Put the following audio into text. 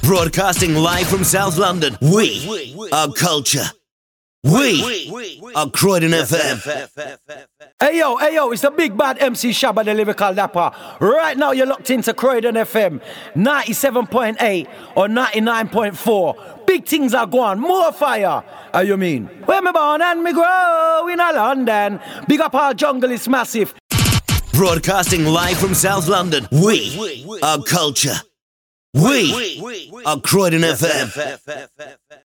Broadcasting live from South London. We are culture. We are Croydon FM. Hey yo, it's the big bad MC Shabba, the lyrical rapper. Right now you're locked into Croydon FM 97.8 or 99.4. Big things are going, more fire. How you mean? Where me born and me grow in a London. Big up our jungle is massive. Broadcasting live from South London. We are culture. We are Croydon FM.